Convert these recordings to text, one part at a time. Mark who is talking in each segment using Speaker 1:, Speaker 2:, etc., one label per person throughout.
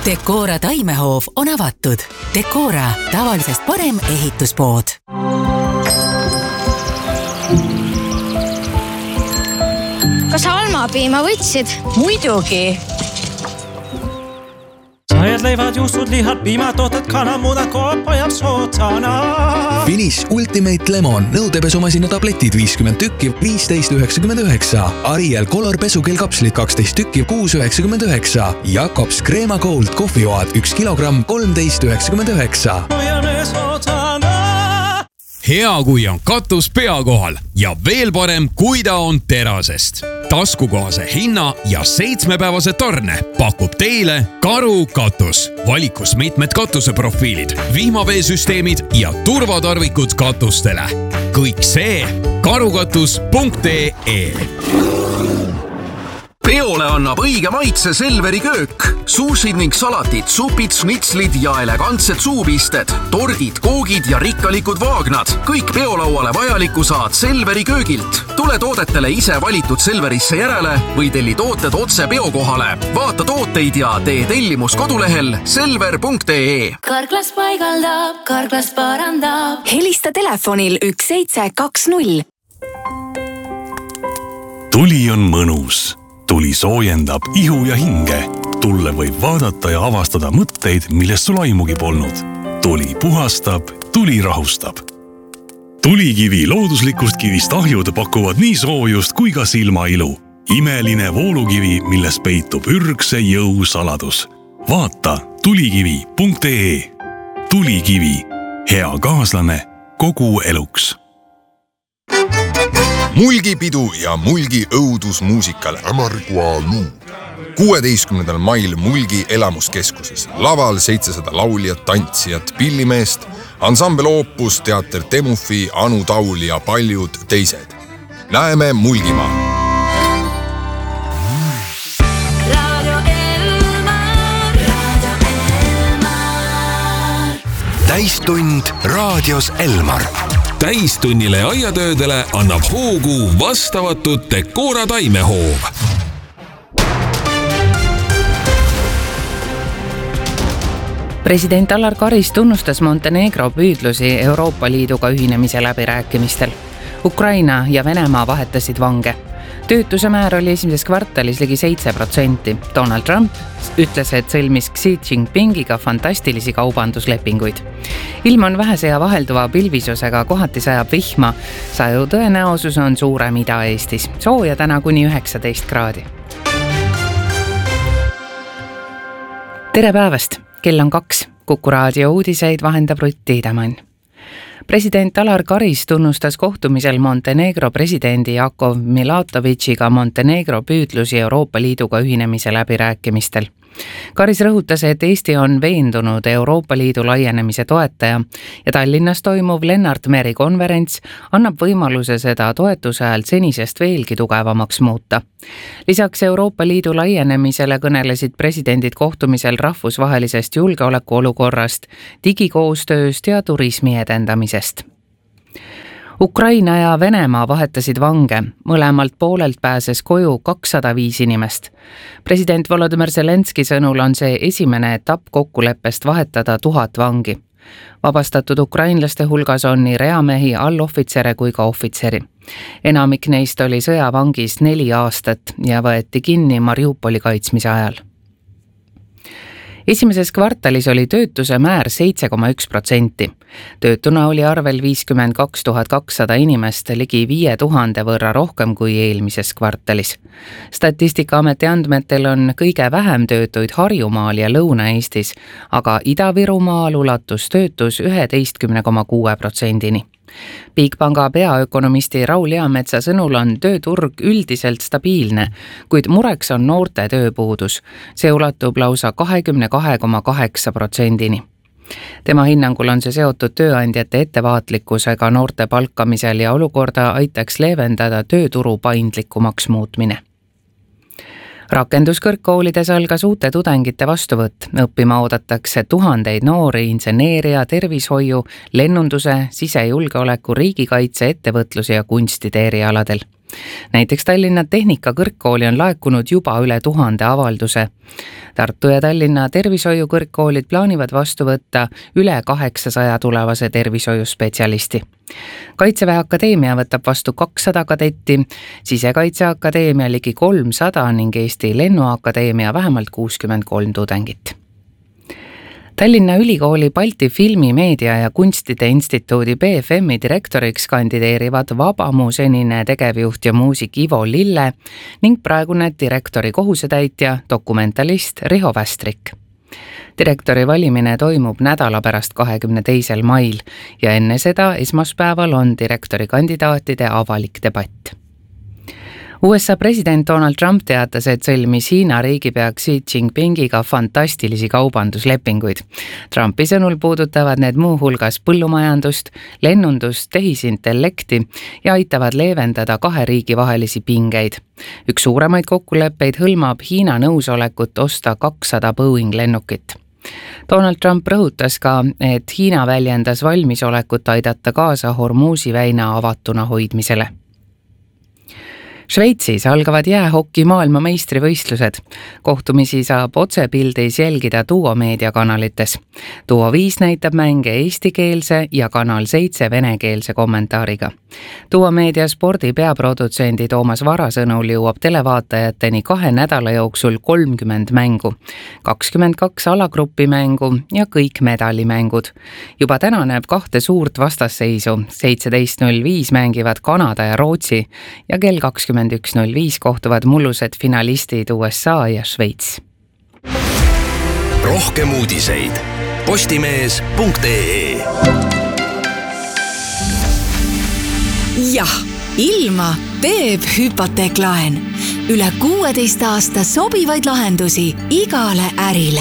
Speaker 1: Decora taimehoov on avatud. Decora, tavalisest parem ehituspood.
Speaker 2: Kas sa almapiima võtsid?
Speaker 3: Muidugi.
Speaker 4: Sajad leivad, juustud, lihad, piimatooted, kanamuda, koopa ja sootsana.
Speaker 5: Finish Ultimate Lemon nõudepesumasina tabletid 50 tükki 15,99. Ariel Color pesukell kapslid 12 tükki 6,99. Jakobs Crema Gold kohvijoad 1 kilogramm 13,99.
Speaker 6: Hea, kui on katus pea kohal ja veel parem, kui ta on terasest. Taskukohase hinna ja 7-päevase tarne pakub teile Karu katus. Valikus mitmed katuseprofiilid, vihmaveesüsteemid ja turvatarvikud katustele. Kõik see karukatus.ee.
Speaker 7: Peole annab õige maitse Selveri köök. Sushid ning salatid, supid, snitslid ja elegantsed suupisted, tordid, koogid ja rikkalikud vaagnad. Kõik peolauale vajaliku saad Selveri köögilt. Tule toodetele ise valitud Selverisse järele või telli tooted otse peokohale. Vaata tooteid ja tee tellimus kodulehel selver.ee.
Speaker 8: Karklas paigaldab, Karklas parandab.
Speaker 1: Helista telefonil 1720.
Speaker 9: Tuli on mõnus. Tuli soojendab ihu ja hinge. Tulle võib vaadata ja avastada mõtteid, millest sul aimugi polnud. Tuli puhastab, tuli rahustab. Tulikivi looduslikust kivist ahjud pakuvad nii soojust kui ka silmailu. Imeline voolukivi, milles peitub ürgse jõu saladus. Vaata tulikivi.ee. Tulikivi. Hea kaaslane kogu eluks.
Speaker 10: Mulgipidu ja Mulgi õudusmuusikal Ämargua luu. 16. mail Mulgi elamuskeskuses. Laval 700 lauljat, tantsijat, pillimeest, ansambel Opus, teater Temufi, Anu Taul ja paljud teised. Näeme Mulgimaa.
Speaker 11: Täistund raadios Elmar.
Speaker 6: Täistunnile ja aiatöödele annab hoogu vastavatud Decora taimehoov.
Speaker 12: President Alar Karis tunnustas Montenegro püüdlusi Euroopa Liiduga ühinemise läbirääkimistel. Ukraina ja Venemaa vahetasid vange. Töötuse määr oli esimeses kvartalis ligi 7%. Donald Trump ütles, et sõlmis Xi Jinpingiga fantastilisi kaubanduslepinguid. Ilm on vähese ja vahelduva pilvisusega, kohati sajab vihma. Saju tõenäosus on suurem Ida-Eestis. Sooja täna kuni 19 kraadi. Tere päevast! Kell on 2. Kuku raadio uudiseid vahendab Rutt Tiidemann. President Alar Karis tunnustas kohtumisel Montenegro presidendi Jakov Milatovičiga Montenegro püüdlusi Euroopa Liiduga ühinemise läbirääkimistel. Karis rõhutas, et Eesti on veendunud Euroopa Liidu laienemise toetaja ja Tallinnas toimuv Lennart Meri konverents annab võimaluse seda toetuse häält senisest veelgi tugevamaks muuta. Lisaks Euroopa Liidu laienemisele kõnelesid presidendid kohtumisel rahvusvahelisest julgeolekuolukorrast, digikoostööst ja turismi edendamisest. Ukraina ja Venemaa vahetasid vange. Mõlemalt poolelt pääses koju 205 inimest. President Volodymyr Zelenski sõnul on see esimene etapp kokkuleppest vahetada 1000 vangi. Vabastatud ukrainlaste hulgas on nii reamehi, allohvitsere kui ka ohvitseri. Enamik neist oli sõjavangis 4 aastat ja võeti kinni Mariupoli kaitsmise ajal. Esimeses kvartalis oli töötuse määr 7,1%. Töötuna oli arvel 52 200 inimest, ligi 5000 võrra rohkem kui eelmises kvartalis. Statistikaameti andmetel on kõige vähem töötuid Harjumaal ja Lõuna-Eestis, aga Ida-Virumaal ulatus töötus 11,6%-ni. Bigpanga peaökonomisti Raul Eametsa sõnul on tööturg üldiselt stabiilne, kuid mureks on noorte tööpuudus. See ulatub lausa 22,8%-ni. Tema hinnangul on see seotud tööandjate ettevaatlikkusega noorte palkamisel ja olukorda aitaks leevendada tööturu paindlikumaks muutmine. Rakenduskõrgkoolides algas uute tudengite vastuvõtt. Õppima oodatakse tuhandeid noori inseneeria, tervishoiu, lennunduse, sisejulgeoleku, riigikaitse, ettevõtluse ja kunstide erialadel. Näiteks Tallinna Tehnikakõrgkooli on laekunud juba üle 1000 avalduse. Tartu ja Tallinna tervishoiukõrgkoolid plaanivad vastu võtta üle 800 tulevase tervishoiuspetsialisti. Kaitseväe Akadeemia võtab vastu 200 kadetti, Sisekaitseakadeemia ligi 300 ning Eesti Lennuakadeemia vähemalt 63 tudengit. Tallinna Ülikooli Balti Filmi, Meedia ja Kunstide Instituudi BFM-i direktoriks kandideerivad Vabamu senine tegevjuht ja muusik Ivo Lille ning praegune direktori kohusetäitja, dokumentalist Riho Västrik. Direktori valimine toimub nädala pärast 22. mail ja enne seda esmaspäeval on direktori kandidaatide avalik debatt. USA president Donald Trump teatas, et sõlmis Hiina riigipea Xi Jinpingiga fantastilisi kaubanduslepinguid. Trumpi sõnul puudutavad need muu hulgas põllumajandust, lennundust, tehisintellekti ja aitavad leevendada kahe riigi vahelisi pingeid. Üks suuremaid kokkuleppeid hõlmab Hiina nõusolekut osta 200 Boeing lennukit. Donald Trump rõhutas ka, et Hiina väljendas valmisolekut aidata kaasa Hormuzi väina avatuna hoidmisele. Šveitsis algavad jäähoki maailmameistrivõistlused. Kohtumisi saab otsepildis jälgida Duo meediakanalites. Duo 5 näitab mänge eestikeelse ja Kanal 7 venekeelse kommentaariga. Duo meedia spordi peaprodutsendi Toomas Vara sõnul jõuab televaatajateni 2 nädala jooksul 30 mängu, 22 alagruppi mängu ja kõik medalimängud. Juba täna näeb 2 suurt vastasseisu. 17.05 mängivad Kanada ja Rootsi ja kell 21.05 kohtuvad mullused finalistid USA ja Šveits.
Speaker 11: Rohkem uudiseid postimees.ee.
Speaker 3: Jah, ilma teeb hüpoteeklaen. Üle 16 aasta sobivaid lahendusi igale ärile.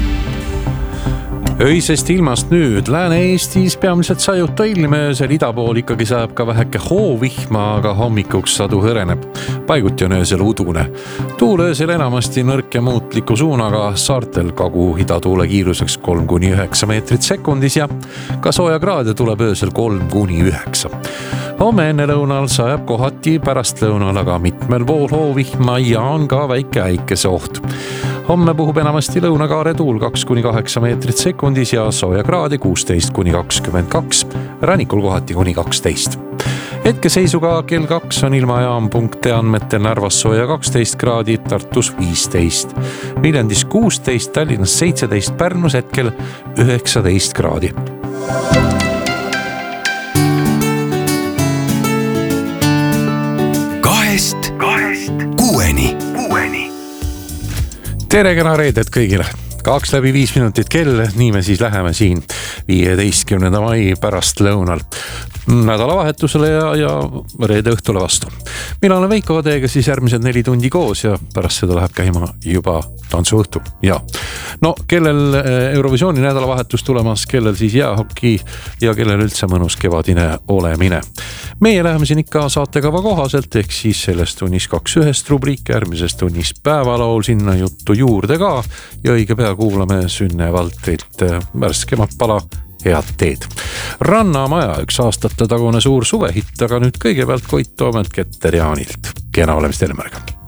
Speaker 13: Öisest ilmast nüüd Lääne-Eestis peamiselt sajuta ilm, öösel ida pool ikkagi sajab ka väheke hoovihma, aga hommikuks sadu hõreneb. Paiguti on öösel udune. Tuul öösel enamasti nõrk ja muutliku suunaga, saartel Kagu-ida tuule kiiruseks 3–9 meetrit sekundis ja ka sooja kraade tuleb öösel 3–9. Homme enne lõunal sajab kohati pärast lõunal, aga mitmel pool hoovihma ja on ka väike äikese oht. Homme puhub enamasti lõunakaare tuul 2–8 meetrit sekundis ja sooja kraadi 16–22, rannikul kohati kuni 12. Hetkeseisuga kell 2 on ilmajaam.ee andmetel Narvas sooja 12 kraadi, Tartus 15, Viljandis 16, Tallinnas 17, Pärnus hetkel 19 kraadi.
Speaker 11: Kahest kuueni.
Speaker 13: Tere kena reedet kõigile. 2:05 minutit kell, nii me siis läheme siin 15. mai pärast lõunal nädalavahetusele ja reede õhtule vastu. Mina olen Veiko teiega siis järgmised 4 tundi koos ja pärast seda läheb käima juba tantsuõhtu. Ja no kellel Eurovisiooni nädalavahetus tulemas, kellel siis jäähoki ja kellel üldse mõnus kevadine olemine. Meie läheme siin ikka saatekava kohaselt, ehk siis selles tunnis 2 rubriik, järgmises tunnis päevalaul, sinna juttu juurde ka ja õige pea kuulame Sünne Valtrilt värskemat pala Head teed. Rannamaja, 1 aastate tagune suur suvehitt, aga nüüd kõigepealt Koit Toomelt Keter Jaanilt. Kena olemist Elmärga.